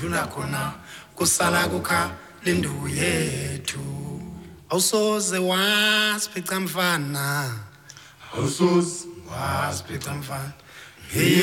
sidlula khona kusala kukha lendu yethu awusoze wasiphica mfana awusoze wasiphica mfana